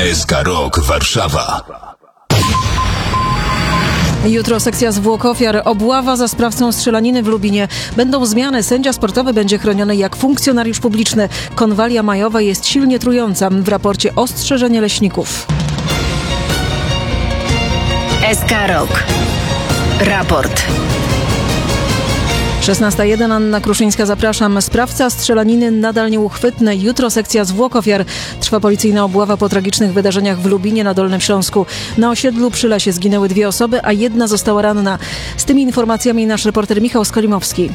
SK Rok Warszawa. Jutro sekcja zwłok ofiar. Obława za sprawcą strzelaniny w Lubinie. Będą zmiany. Sędzia sportowy będzie chroniony jak funkcjonariusz publiczny. Konwalia majowa jest silnie trująca. W raporcie ostrzeżenie leśników. SK Rok. Raport. 16:01, Anna Kruszyńska, zapraszam. Sprawca strzelaniny nadal nieuchwytny. Jutro sekcja zwłok ofiar. Trwa policyjna obława po tragicznych wydarzeniach w Lubinie na Dolnym Śląsku. Na osiedlu przy lesie zginęły 2 osoby, a 1 została ranna. Z tymi informacjami nasz reporter Michał Skolimowski.